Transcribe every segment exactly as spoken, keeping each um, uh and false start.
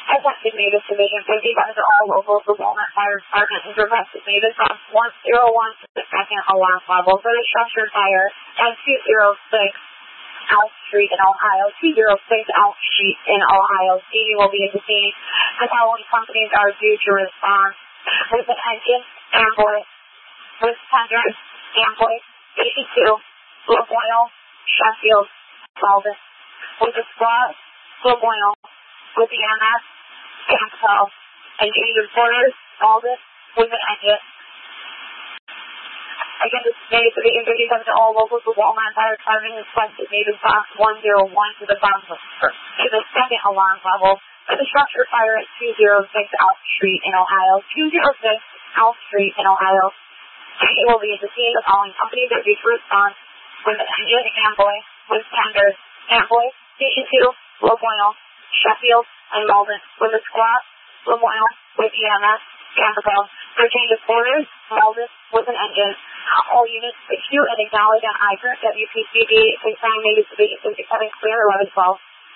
Attention Mavis Division fifty, guys are all local for Walnut Fire Department and requested Mavis on one zero one to the second alarm level for the structure fire at two oh six Elm Street in Ohio, two oh six Elm Street in Ohio. Stevie will be at the scene. The following companies are due to respond. With an engine, Amboy, with tender, Amboy, eighty-two, LaBoyle, Sheffield, Weldon. With the squad, LaBoyle, with the M S, Campbell, and J reporters, Weldon, with an engine. Again, this is made for the injury comes to all locals with Walnut Fire Department requested Mavis box one oh one to the bottom to the second alarm level for the structure fire at two oh six Elm Street in Ohio, two oh six Elm Street in Ohio. It will be at the scene of following companies that due to respond with an engine, Amboy, with tenders, Amboy, eighty-two, LaBoyle, Sheffield, and Weldon, with the squad, LaBoyle, with E M S, Campbell, for change of quarters, Weldon, with an engine. All units issue and acknowledge on I G R W P C B, please sign Mavis Division fifty-seven clear eleven twelve.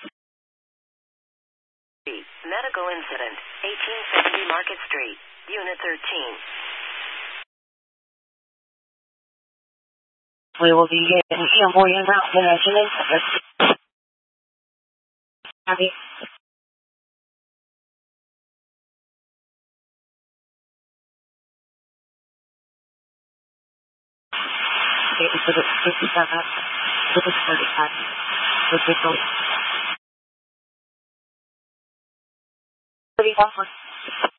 Medical incident, eighteen seventy Market Street, Unit thirteen. We will be getting Amboy and route connection in service. Happy. Okay, so it's fifty-seven, this is thirty-five, this is thirty-one.